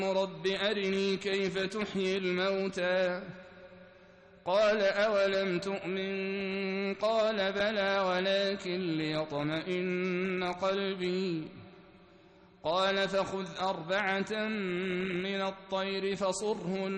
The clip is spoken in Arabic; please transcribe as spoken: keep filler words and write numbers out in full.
رب أرني كيف تحيي الموتى قال أولم تؤمن قال بلى ولكن ليطمئن قلبي قال فخذ أربعة من الطير فصرهن